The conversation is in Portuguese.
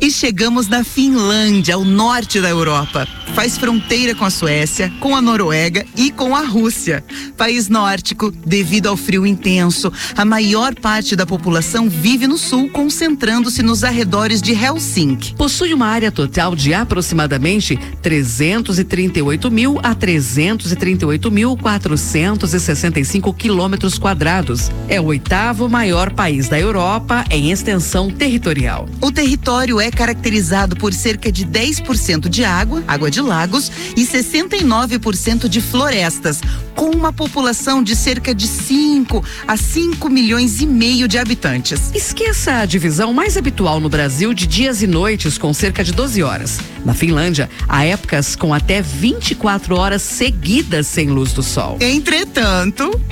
E chegamos na Finlândia, ao norte da Europa. Faz fronteira com a Suécia, com a Noruega e com a Rússia. País nórdico, devido ao frio intenso, a maior parte da população vive no sul, concentrando-se nos arredores de Helsinki. Possui uma área total de aproximadamente 338.000 a 338.465 quilômetros quadrados. É o 8º maior país da Europa em extensão territorial. O território é caracterizado por cerca de 10% de água de lagos e 69% de florestas, com uma população de cerca de 5 a 5 milhões e meio de habitantes. Esqueça a divisão mais habitual no Brasil de dias e noites com cerca de 12 horas. Na Finlândia, há épocas com até 24 horas seguidas sem luz do sol. Entretanto,